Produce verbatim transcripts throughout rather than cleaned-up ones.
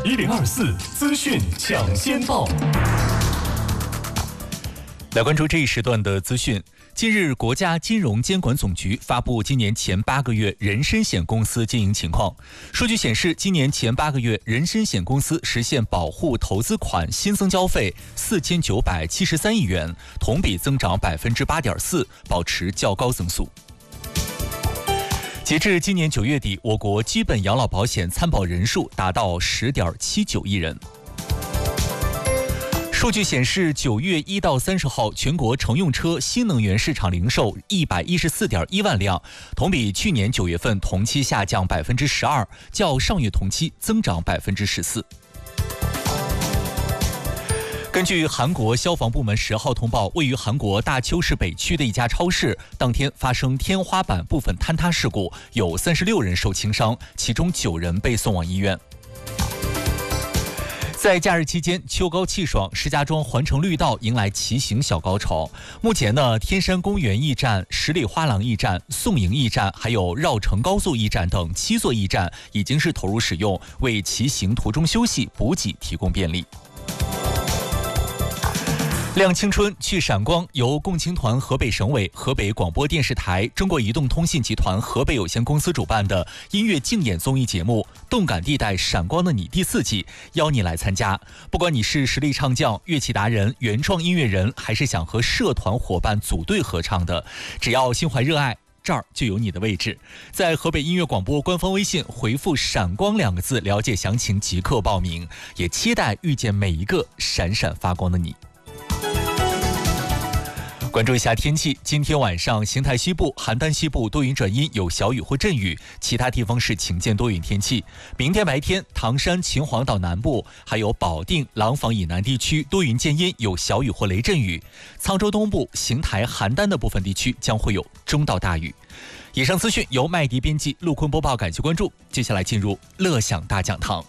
一零二四资讯抢先报。 来关注这一时段的资讯。近日，国家金融监管总局发布今年前八个月人身险公司经营情况。数据显示，今年前八个月人身险公司实现保护投资款新增交费四千九百七十三亿元，同比增长百分之八点四，保持较高增速。截至今年九月底，我国基本养老保险参保人数达到十点七九亿人。数据显示，九月一到三十号，全国乘用车新能源市场零售一百一十四点一万辆，同比去年九月份同期下降百分之十二，较上月同期增长百分之十四。根据韩国消防部门十号通报，位于韩国大邱市北区的一家超市，当天发生天花板部分坍塌事故，有三十六人受轻伤，其中九人被送往医院。在假日期间，秋高气爽，石家庄环城绿道迎来骑行小高潮。目前呢，天山公园驿站、十里花廊驿站、宋营驿站，还有绕城高速驿站等七座驿站已经是投入使用，为骑行途中休息、补给提供便利。亮青春去闪光由共青团河北省委、河北广播电视台、中国移动通信集团河北有限公司主办的音乐竞演综艺节目《动感地带闪光的你》第四季，邀你来参加。不管你是实力唱将、乐器达人、原创音乐人，还是想和社团伙伴组队合唱的，只要心怀热爱，这儿就有你的位置。在河北音乐广播官方微信回复闪光两个字了解详情，即刻报名，也期待遇见每一个闪闪发光的你。关注一下天气，今天晚上邢台西部、邯郸西部多云转阴，有小雨或阵雨，其他地方是晴间多云天气。明天白天，唐山、秦皇岛南部还有保定、廊坊以南地区多云间阴，有小雨或雷阵雨。沧州东部、邢台、邯郸的部分地区将会有中到大雨。以上资讯由麦迪编辑，陆坤播报，感谢关注。接下来进入乐享大讲堂。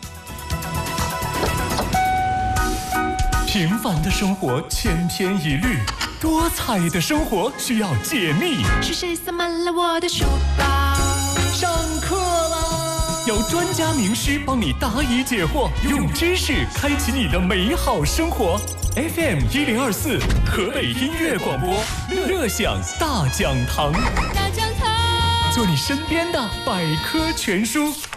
平凡的生活千篇一律，多彩的生活需要解密。 是谁塞满了我的书包？ 上课啦！有专家名师帮你答疑解惑，用知识开启你的美好生活。F M 一零二四，河北音乐广播，乐享大讲堂。 大讲堂， 做你身边的百科全书。